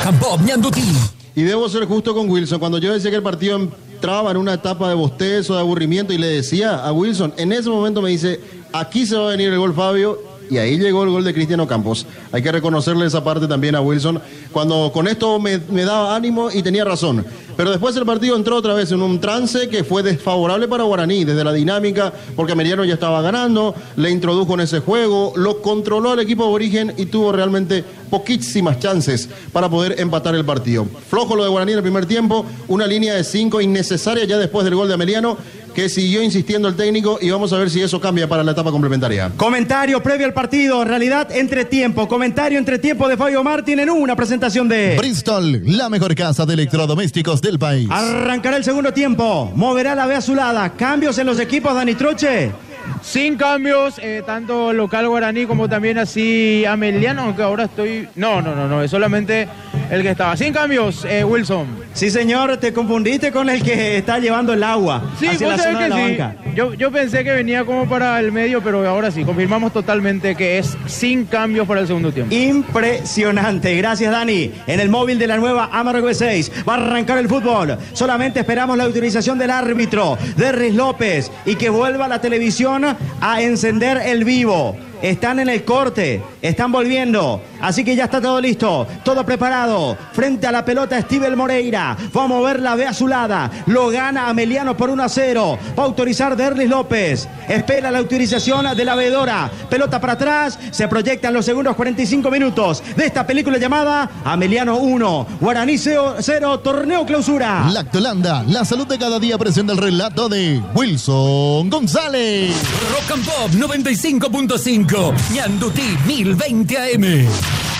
and Pop Ñandutí. Y debo ser justo con Wilson. Cuando yo decía que el partido entraba en una etapa de bostezo, de aburrimiento, y le decía a Wilson, en ese momento me dice, aquí se va a venir el gol, Fabio. Y ahí llegó el gol de Cristiano Campos. Hay que reconocerle esa parte también a Wilson. Cuando con esto me daba ánimo y tenía razón. Pero después el partido entró otra vez en un trance que fue desfavorable para Guaraní, desde la dinámica, porque Ameliano ya estaba ganando, le introdujo en ese juego, lo controló al equipo aborigen y tuvo realmente poquísimas chances para poder empatar el partido. Flojo lo de Guaraní en el primer tiempo, una línea de 5 innecesaria ya después del gol de Ameliano, que siguió insistiendo el técnico, y vamos a ver si eso cambia para la etapa complementaria. Comentario previo al partido, realidad entretiempo. Comentario entretiempo de Fabio Martín en una presentación de Bristol, la mejor casa de electrodomésticos del país. Arrancará el segundo tiempo, moverá la B azulada. Cambios en los equipos, Dani Troche. Sin cambios, tanto local Guaraní como también así Ameliano, aunque ahora estoy... No, es solamente el que estaba. Sin cambios, Wilson. Sí, señor, te confundiste con el que está llevando el agua hacia la zona de la banca. Yo pensé que venía como para el medio, pero ahora sí, confirmamos totalmente que es sin cambios para el segundo tiempo. Impresionante, gracias Dani. En el móvil de la nueva Amargo 6 va a arrancar el fútbol. Solamente esperamos la autorización del árbitro, Derris López, y que vuelva la televisión a encender el vivo. Están en el corte, están volviendo, así que ya está todo listo, todo preparado. Frente a la pelota Steven Moreira, va a mover la B azulada, lo gana Ameliano por 1-0, va a autorizar Derlis López, espera la autorización de la veedora, pelota para atrás, se proyectan los segundos 45 minutos de esta película llamada Ameliano 1, Guaraní 0, torneo clausura. Lactolanda, la salud de cada día, presenta el relato de Wilson González. Rock and Pop 95.5, Ñandutí 1020 AM.